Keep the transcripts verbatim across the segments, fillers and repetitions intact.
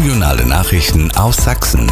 Regionale Nachrichten aus Sachsen.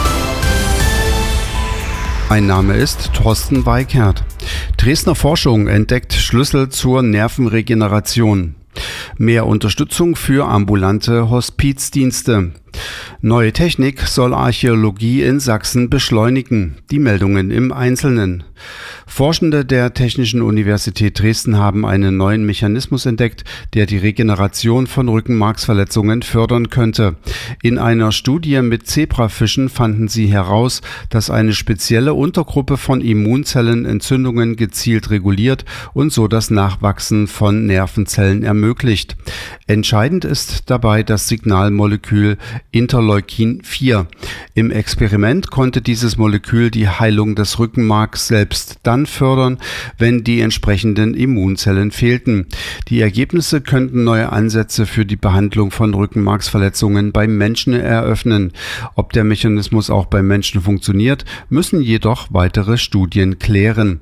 Mein Name ist Thorsten Weikert. Dresdner Forschung entdeckt Schlüssel zur Nervenregeneration. Mehr Unterstützung für ambulante Hospizdienste. Neue Technik soll Archäologie in Sachsen beschleunigen. Die Meldungen im Einzelnen. Forschende der Technischen Universität Dresden haben einen neuen Mechanismus entdeckt, der die Regeneration von Rückenmarksverletzungen fördern könnte. In einer Studie mit Zebrafischen fanden sie heraus, dass eine spezielle Untergruppe von Immunzellen Entzündungen gezielt reguliert und so das Nachwachsen von Nervenzellen ermöglicht. Entscheidend ist dabei das Signalmolekül Interleukin vier. Im Experiment konnte dieses Molekül die Heilung des Rückenmarks selbst dann fördern, wenn die entsprechenden Immunzellen fehlten. Die Ergebnisse könnten neue Ansätze für die Behandlung von Rückenmarksverletzungen beim Menschen eröffnen. Ob der Mechanismus auch beim Menschen funktioniert, müssen jedoch weitere Studien klären.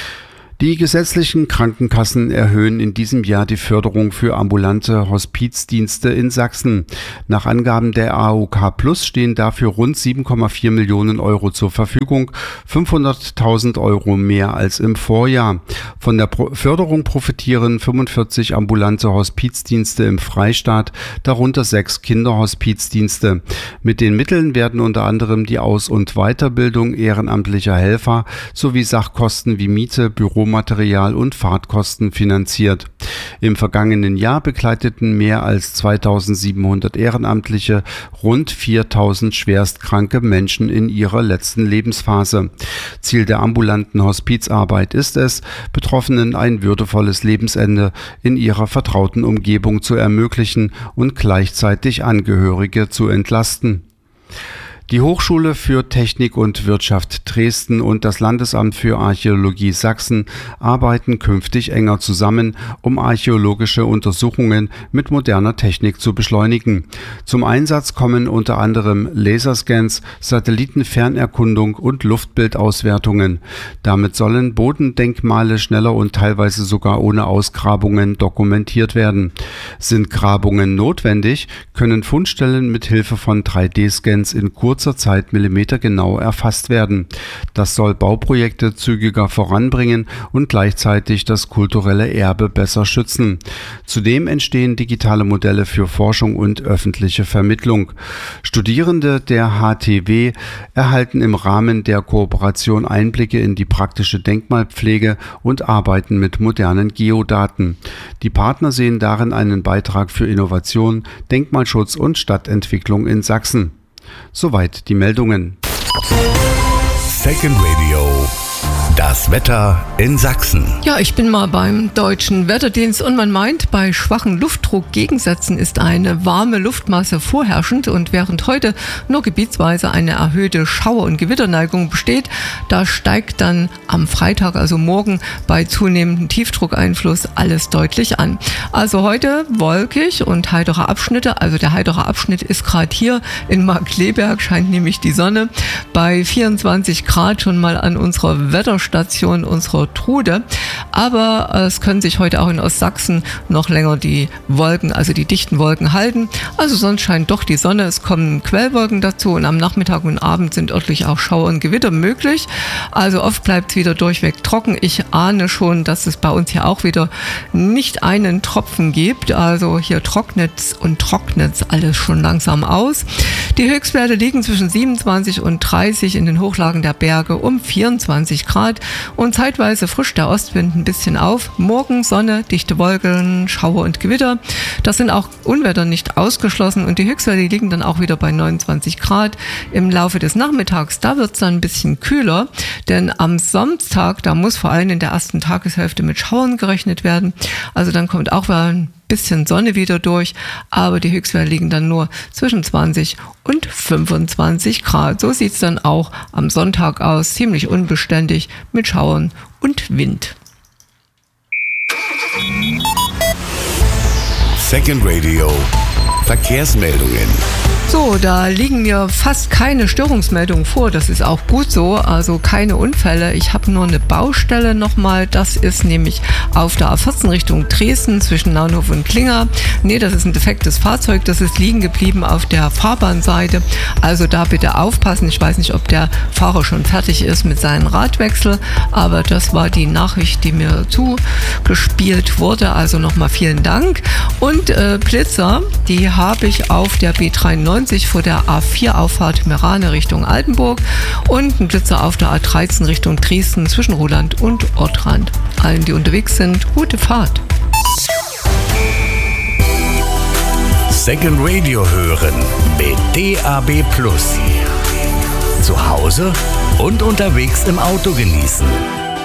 Die gesetzlichen Krankenkassen erhöhen in diesem Jahr die Förderung für ambulante Hospizdienste in Sachsen. Nach Angaben der A O K Plus stehen dafür rund sieben Komma vier Millionen Euro zur Verfügung, fünfhunderttausend Euro mehr als im Vorjahr. Von der Pro- Förderung profitieren fünfundvierzig ambulante Hospizdienste im Freistaat, darunter sechs Kinderhospizdienste. Mit den Mitteln werden unter anderem die Aus- und Weiterbildung ehrenamtlicher Helfer sowie Sachkosten wie Miete, Büro Material und Fahrtkosten finanziert. Im vergangenen Jahr begleiteten mehr als zweitausendsiebenhundert Ehrenamtliche rund viertausend schwerstkranke Menschen in ihrer letzten Lebensphase. Ziel der ambulanten Hospizarbeit ist es, Betroffenen ein würdevolles Lebensende in ihrer vertrauten Umgebung zu ermöglichen und gleichzeitig Angehörige zu entlasten. Die Hochschule für Technik und Wirtschaft Dresden und das Landesamt für Archäologie Sachsen arbeiten künftig enger zusammen, um archäologische Untersuchungen mit moderner Technik zu beschleunigen. Zum Einsatz kommen unter anderem Laserscans, Satellitenfernerkundung und Luftbildauswertungen. Damit sollen Bodendenkmale schneller und teilweise sogar ohne Ausgrabungen dokumentiert werden. Sind Grabungen notwendig, können Fundstellen mit Hilfe von drei D Scans in kurzer Zeit millimetergenau erfasst werden. Das soll Bauprojekte zügiger voranbringen und gleichzeitig das kulturelle Erbe besser schützen. Zudem entstehen digitale Modelle für Forschung und öffentliche Vermittlung. Studierende der H T W erhalten im Rahmen der Kooperation Einblicke in die praktische Denkmalpflege und arbeiten mit modernen Geodaten. Die Partner sehen darin einen Beitrag für Innovation, Denkmalschutz und Stadtentwicklung in Sachsen. Soweit die Meldungen. Second Radio. Das Wetter in Sachsen. Ja, ich bin mal beim Deutschen Wetterdienst und man meint, bei schwachen Luftdruckgegensätzen ist eine warme Luftmasse vorherrschend und während heute nur gebietsweise eine erhöhte Schauer- und Gewitterneigung besteht, da steigt dann am Freitag, also morgen, bei zunehmendem Tiefdruckeinfluss alles deutlich an. Also heute wolkig und heitere Abschnitte, also der heitere Abschnitt ist gerade hier in Markkleeberg, scheint nämlich die Sonne, bei vierundzwanzig Grad schon mal an unserer Wetterstation Station unserer Trude, aber es können sich heute auch in Ostsachsen noch länger die Wolken, also die dichten Wolken halten. Also sonst scheint doch die Sonne, es kommen Quellwolken dazu und am Nachmittag und Abend sind örtlich auch Schauer und Gewitter möglich. Also oft bleibt es wieder durchweg trocken. Ich ahne schon, dass es bei uns hier auch wieder nicht einen Tropfen gibt. Also hier trocknet und trocknet alles schon langsam aus. Die Höchstwerte liegen zwischen siebenundzwanzig und dreißig in den Hochlagen der Berge um vierundzwanzig Grad. Und zeitweise frischt der Ostwind ein bisschen auf. Morgen Sonne, dichte Wolken, Schauer und Gewitter. Das sind auch Unwetter nicht ausgeschlossen und die Höchstwerte liegen dann auch wieder bei neunundzwanzig Grad. Im Laufe des Nachmittags, da wird es dann ein bisschen kühler, denn am Samstag, da muss vor allem in der ersten Tageshälfte mit Schauern gerechnet werden. Also dann kommt auch ein bisschen Sonne wieder durch, aber die Höchstwerte liegen dann nur zwischen zwanzig und fünfundzwanzig Grad. So sieht es dann auch am Sonntag aus, ziemlich unbeständig mit Schauern und Wind. Second Radio. Verkehrsmeldungen. So, da liegen mir fast keine Störungsmeldungen vor. Das ist auch gut so, also keine Unfälle. Ich habe nur eine Baustelle nochmal. Das ist nämlich auf der A vierzehn Richtung Dresden zwischen Naunhof und Klinger. Nee, das ist ein defektes Fahrzeug. Das ist liegen geblieben auf der Fahrbahnseite. Also da bitte aufpassen. Ich weiß nicht, ob der Fahrer schon fertig ist mit seinem Radwechsel, aber das war die Nachricht, die mir zugespielt wurde. Also nochmal vielen Dank. Und äh, Blitzer, die habe ich auf der B dreiundneunzig vor der A vier Auffahrt Merane Richtung Altenburg und ein Blitzer auf der A dreizehn Richtung Dresden zwischen Roland und Ortrand. Allen, die unterwegs sind, gute Fahrt. Second Radio hören mit D A B Plus. Zu Hause und unterwegs im Auto genießen.